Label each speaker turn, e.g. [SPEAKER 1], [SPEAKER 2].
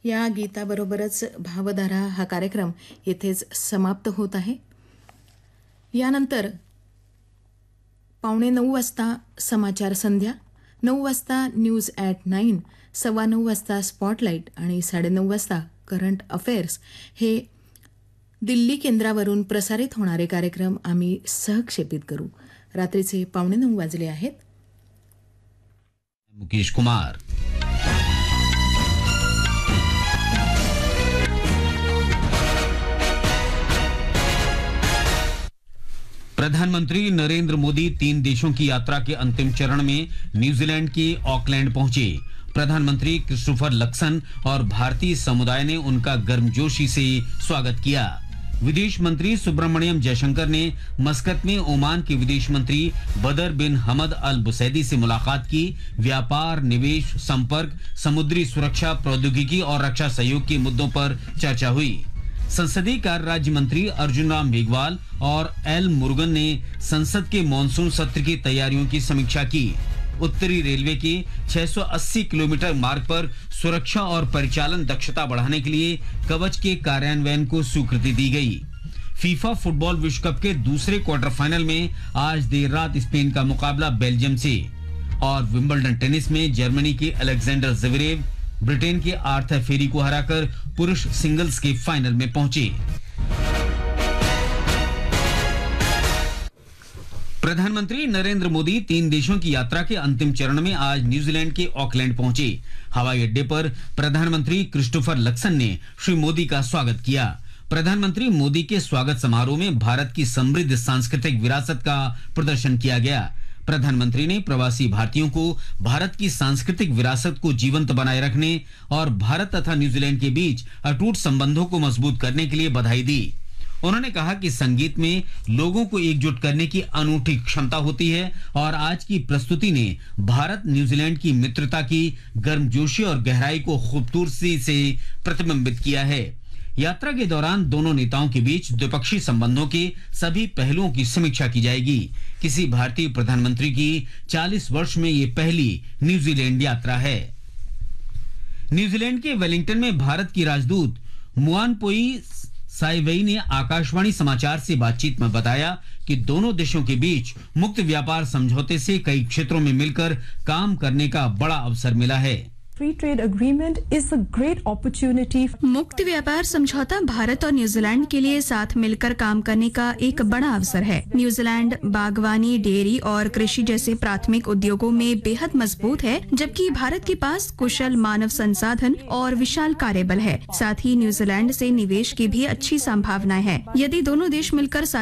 [SPEAKER 1] या गीताबरोबरच भावधारा हा कार्यक्रम येथेच समाप्त होत आहे. यानंतर 8:45 वाजता समाचार संध्या, 9 वाजता न्यूज ॲट 9, 9:15 वाजता स्पॉटलाईट आणि 9:30 वाजता करंट अफेअर्स हे दिल्ली केंद्रावरून प्रसारित होणारे कार्यक्रम आम्ही सहक्षेपित करू. रात्रीचे 8:45 वाजले आहेत.
[SPEAKER 2] मुकेश कुमार. प्रधानमंत्री नरेंद्र मोदी 3 देशों की यात्रा के अंतिम चरण में न्यूजीलैंड के ऑकलैंड पहुंचे. प्रधानमंत्री क्रिस्टोफर लक्सन और भारतीय समुदाय ने उनका गर्मजोशी से स्वागत किया. विदेश मंत्री सुब्रमण्यम जयशंकर ने मस्कत में ओमान के विदेश मंत्री बदर बिन हमद अल बुसैदी से मुलाकात की. व्यापार, निवेश, संपर्क, समुद्री सुरक्षा, प्रौद्योगिकी और रक्षा सहयोग के मुद्दों पर चर्चा हुई. संसदीय कार्य राज्य मंत्री अर्जुन राम मेघवाल और एल मुरुगन ने संसद के मॉनसून सत्र की तैयारियों की समीक्षा की. उत्तरी रेलवे के 680 किलोमीटर मार्ग पर सुरक्षा और परिचालन दक्षता बढ़ाने के लिए कवच के कार्यान्वयन को स्वीकृति दी गई. फीफा फुटबॉल विश्व कप के दूसरे क्वार्टर फाइनल में आज देर रात स्पेन का मुकाबला बेल्जियम से. और विंबलडन टेनिस में जर्मनी के अलेक्जेंडर ज़वेरेव ब्रिटेन के आर्थर फेरी को हराकर पुरुष सिंगल्स के फाइनल में पहुंचे. प्रधानमंत्री नरेंद्र मोदी 3 देशों की यात्रा के अंतिम चरण में आज न्यूजीलैंड के ऑकलैंड पहुंचे. हवाई अड्डे पर प्रधानमंत्री क्रिस्टोफर लक्सन ने श्री मोदी का स्वागत किया. प्रधानमंत्री मोदी के स्वागत समारोह में भारत की समृद्ध सांस्कृतिक विरासत का प्रदर्शन किया गया. प्रधानमंत्री ने प्रवासी भारतीयों को भारत की सांस्कृतिक विरासत को जीवंत बनाए रखने और भारत तथा न्यूजीलैंड के बीच अटूट संबंधों को मजबूत करने के लिए बधाई दी. उन्होंने कहा कि संगीत में लोगों को एकजुट करने की अनूठी क्षमता होती है और आज की प्रस्तुति ने भारत न्यूजीलैंड की मित्रता की गर्मजोशी और गहराई को खूबसूरती से प्रतिबिंबित किया है. यात्रा के दौरान दोनों नेताओं के बीच द्विपक्षीय संबंधों के सभी पहलुओं की समीक्षा की जाएगी. किसी भारतीय प्रधानमंत्री की 40 वर्ष में ये पहली न्यूजीलैंड यात्रा है. न्यूजीलैंड के वेलिंगटन में भारत की राजदूत मुआनपोई साइवेई ने आकाशवाणी समाचार से बातचीत में बताया कि दोनों देशों के बीच मुक्त व्यापार समझौते से कई क्षेत्रों में मिलकर काम करने का बड़ा अवसर मिला है.
[SPEAKER 3] Free trade agreement is a great opportunity.
[SPEAKER 4] मुक्त व्यापार समझौता भारत और न्यूजीलैंड के लिए साथ मिलकर काम करने का एक बड़ा अवसर है. न्यूजीलैंड बागवानी, डेयरी और कृषि जैसे प्राथमिक उद्योगों में बेहद मजबूत है, जबकि भारत के पास कुशल मानव संसाधन और विशाल कार्यबल है. साथ ही न्यूजीलैंड से निवेश की भी अच्छी संभावनाएं हैं. यदि दोनों देश मिलकर